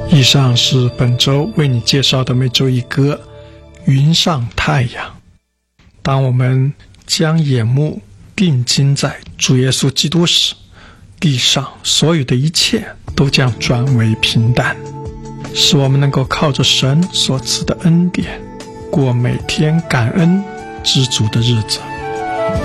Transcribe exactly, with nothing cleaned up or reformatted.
以上是本周为你介绍的每周一歌云上太阳。当我们将眼目定睛在主耶稣基督时，地上所有的一切都将转为平淡，使我们能够靠着神所赐的恩典，过每天感恩知足的日子。